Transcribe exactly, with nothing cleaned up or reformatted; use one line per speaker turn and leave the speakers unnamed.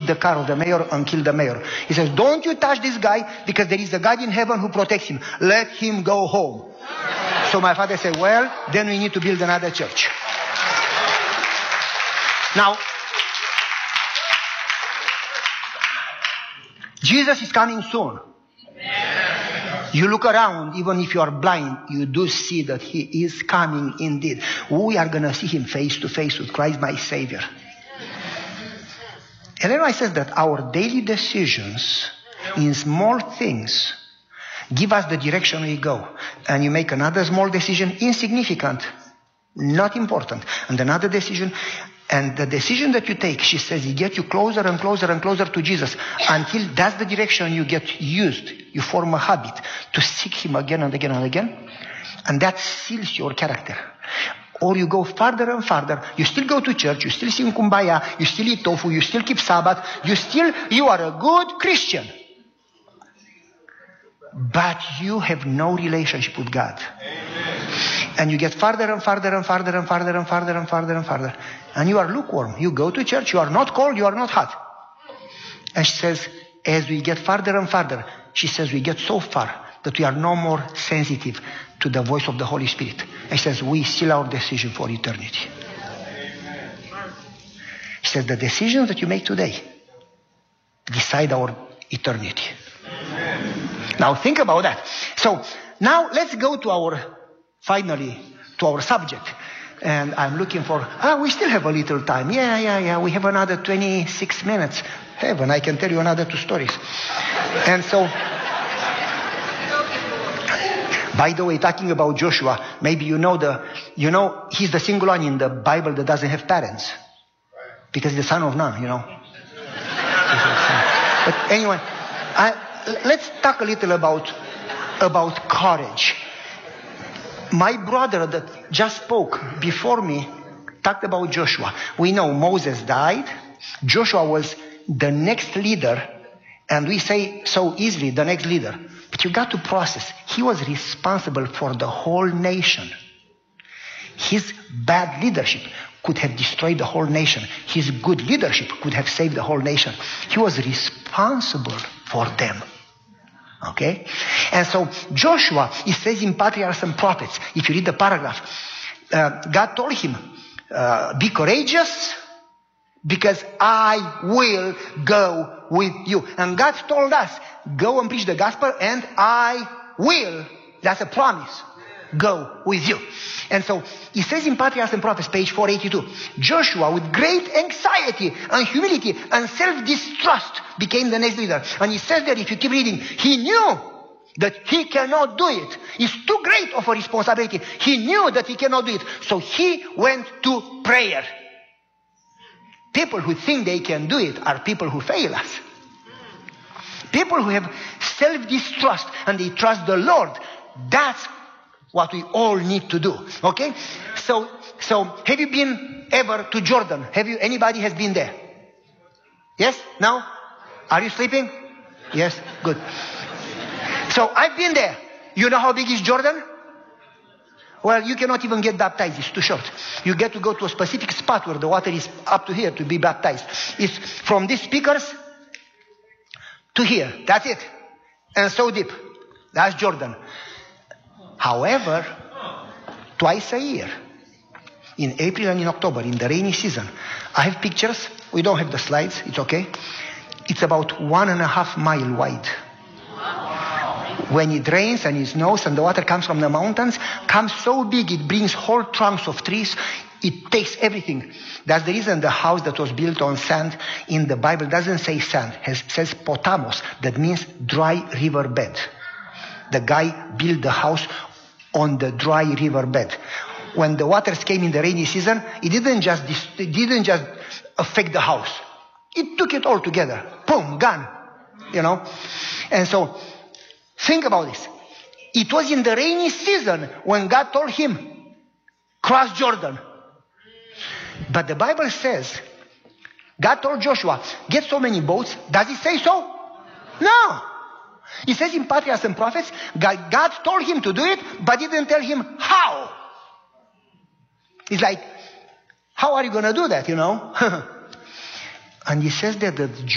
the car of the mayor and kill the mayor. He says, don't you touch this guy because there is a God in heaven who protects him. Let him go home. So my father said, well, then we need to build another church. Now, Jesus is coming soon. You look around, even if you are blind, you do see that he is coming indeed. We are going to see him face to face with Christ, my Savior. Ellen White says that our daily decisions in small things give us the direction we go. And you make another small decision, insignificant, not important. And another decision, and the decision that you take, she says, it gets you closer and closer and closer to Jesus until that's the direction you get used. You form a habit to seek him again and again and again. And that seals your character. Or you go farther and farther. You still go to church. You still sing kumbaya. You still eat tofu. You still keep Sabbath. You still, you are a good Christian. But you have no relationship with God. Amen. And you get farther and farther and farther and farther and farther and farther and farther. And you are lukewarm. You go to church. You are not cold. You are not hot. And she says, as we get farther and farther, she says, we get so far that we are no more sensitive to the voice of the Holy Spirit. And she says, we seal our decision for eternity. Amen. She says, the decisions that you make today decide our eternity. Amen. Now think about that. So now let's go to our, finally, to our subject. And I'm looking for, ah, we still have a little time. Yeah, yeah, yeah, we have another twenty-six minutes. Heaven, I can tell you another two stories. And so, by the way, talking about Joshua, maybe you know the, you know, he's the single one in the Bible that doesn't have parents. Because he's the son of none, you know. But anyway, I, let's talk a little about, about courage. My brother that just spoke before me talked about Joshua. We know Moses died. Joshua was the next leader. And we say so easily, the next leader. But you got to process. He was responsible for the whole nation. His bad leadership could have destroyed the whole nation. His good leadership could have saved the whole nation. He was responsible for them. Okay? And so Joshua, it says in Patriarchs and Prophets, if you read the paragraph, uh, God told him, uh, be courageous because I will go with you. And God told us, go and preach the gospel and I will, that's a promise, go with you. And so it says in Patriarchs and Prophets, page four eighty-two, Joshua with great anxiety and humility and self-distrust became the next leader. And he says that if you keep reading, he knew that he cannot do it. It's too great of a responsibility. He knew that he cannot do it. So he went to prayer. People who think they can do it are people who fail us. People who have self-distrust and they trust the Lord. That's what we all need to do. Okay? So, so have you been ever to Jordan? Have you, anybody has been there? Yes? No? Are you sleeping? Yes? Good. So I've been there. You know how big is Jordan? Well, you cannot even get baptized. It's too short. You get to go to a specific spot where the water is up to here to be baptized. It's from these speakers to here. That's it. And so deep. That's Jordan. However, twice a year, in April and in October, in the rainy season, I have pictures. We don't have the slides. It's okay. It's about one and a half mile wide. When it rains and it snows and the water comes from the mountains, comes so big it brings whole trunks of trees. It takes everything. That's the reason the house that was built on sand in the Bible doesn't say sand. It says potamos. That means dry river bed. The guy built the house on the dry river bed. When the waters came in the rainy season, it didn't just, it didn't just affect the house. It took it all together. Boom, gone. You know? And so, think about this. It was in the rainy season when God told him, cross Jordan. But the Bible says, God told Joshua, get so many boats. Does it say so? No. It says in Patriarchs and Prophets, God, God told him to do it, but didn't tell him how. It's like, how are you going to do that, you know? And he says that the